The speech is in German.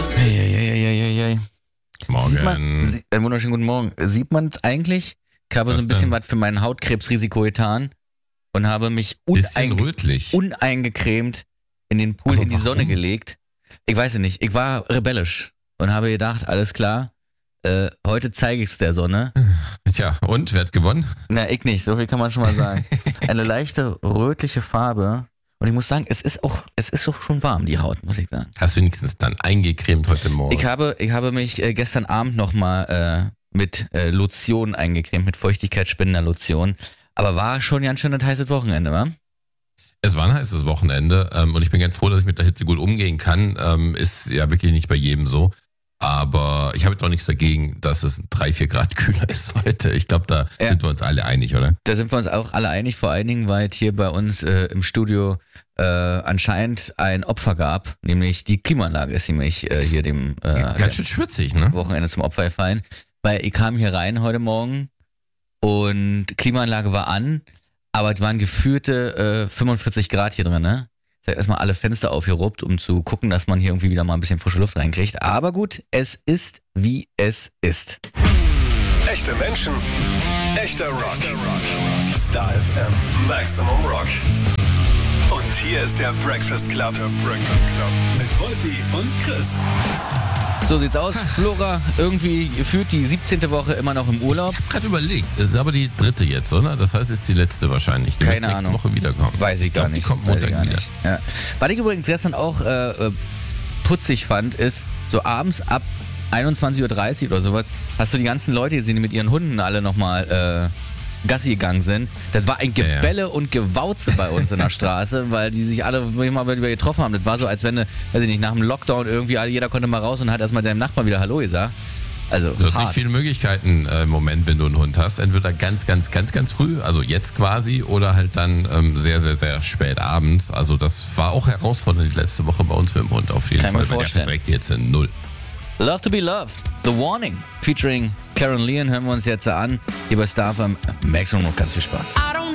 Hey. Morgen. Einen wunderschönen guten Morgen. Sieht man es eigentlich? Ich habe so ein bisschen was für mein Hautkrebsrisiko getan und habe mich uneingecremt in den Pool in die Sonne gelegt. Ich weiß es nicht. Ich war rebellisch und habe gedacht, alles klar, heute zeige ich es der Sonne. Tja, und? Wer hat gewonnen? Na, ich nicht. So viel kann man schon mal sagen. Eine leichte rötliche Farbe. Und ich muss sagen, es ist auch schon warm, die Haut, muss ich sagen. Hast du wenigstens dann eingecremt heute Morgen? Ich habe mich gestern Abend nochmal mit Lotion eingecremt, mit feuchtigkeitsspendender Lotion. Aber war schon ganz schön ein heißes Wochenende, wa? Es war ein heißes Wochenende und ich bin ganz froh, dass ich mit der Hitze gut umgehen kann. Ist ja wirklich nicht bei jedem so. Aber ich habe jetzt auch nichts dagegen, dass es 3-4 Grad kühler ist heute. Ich glaube, da sind wir uns alle einig, oder? Da sind wir uns auch alle einig, vor allen Dingen, weil es hier bei uns im Studio anscheinend ein Opfer gab. Nämlich die Klimaanlage ist nämlich hier dem ganz schön schwitzig, ne? Wochenende zum Opfer gefallen. Weil ich kam hier rein heute Morgen und Klimaanlage war an, aber es waren gefühlte 45 Grad hier drin, ne? Ich habe erstmal alle Fenster aufgeruppt, um zu gucken, dass man hier irgendwie wieder mal ein bisschen frische Luft reinkriegt. Aber gut, es ist, wie es ist. Echte Menschen, echter Rock. Star FM, Maximum Rock. Und hier ist der Breakfast Club. Mit Wolfi und Chris. So sieht's aus. Flora, irgendwie gefühlt die 17. Woche immer noch im Urlaub. Ich habe gerade überlegt, es ist aber die 3. jetzt, oder? Das heißt, es ist die letzte wahrscheinlich. Die Keine muss nächste Ahnung. Woche wiederkommen. Weiß ich gar nicht. Die kommt Montag wieder. Ja. Was ich übrigens gestern auch putzig fand, ist, so abends ab 21.30 Uhr oder sowas, hast du die ganzen Leute gesehen, die mit ihren Hunden alle nochmal Gassi gegangen sind. Das war ein Gebälle und Gewauze bei uns in der Straße, weil die sich alle mal wieder getroffen haben. Das war so, als wenn, weiß ich nicht, nach dem Lockdown irgendwie jeder konnte mal raus und hat erstmal deinem Nachbarn wieder Hallo gesagt. Also, du hast nicht viele Möglichkeiten im Moment, wenn du einen Hund hast. Entweder ganz früh, also jetzt quasi, oder halt dann sehr, sehr, sehr spät abends. Also das war auch herausfordernd die letzte Woche bei uns mit dem Hund auf jeden Fall. Weil der direkt jetzt in 0. Love to be loved. The Warning featuring Karen Leon hören wir uns jetzt an. Hier bei Star FM. Maximum noch ganz viel Spaß.